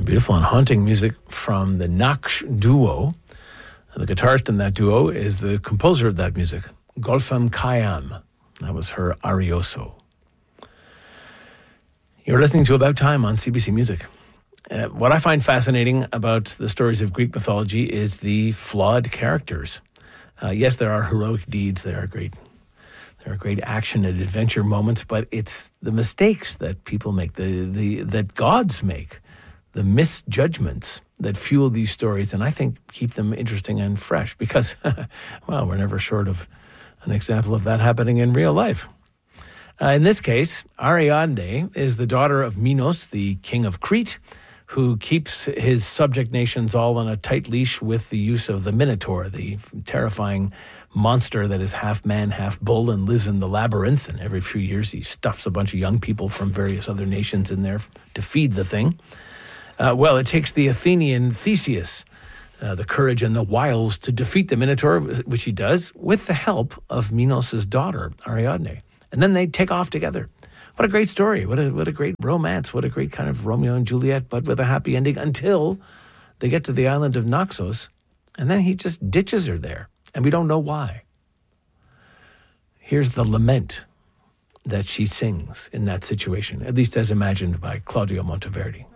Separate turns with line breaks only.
Beautiful and haunting music from the Naksh duo. The guitarist in that duo is the composer of that music, Golfam Khayyam. That was her Arioso. You're listening to About Time on CBC Music. What I find fascinating about the stories of Greek mythology is the flawed characters. Yes, there are heroic deeds. There are great action and adventure moments, but it's the mistakes that people make, that gods make, the misjudgments that fuel these stories, and I think keep them interesting and fresh because, well, we're never short of an example of that happening in real life. In this case, Ariadne is the daughter of Minos, the king of Crete, who keeps his subject nations all on a tight leash with the use of the Minotaur, the terrifying monster that is half man, half bull, and lives in the labyrinth. And every few years he stuffs a bunch of young people from various other nations in there to feed the thing. Well, it takes the Athenian Theseus, the courage and the wiles to defeat the Minotaur, which he does, with the help of Minos' daughter, Ariadne. And then they take off together. What a great story. What a great romance. What a great kind of Romeo and Juliet, but with a happy ending until they get to the island of Naxos, and then he just ditches her there, and we don't know why. Here's the lament that she sings in that situation, at least as imagined by Claudio Monteverdi.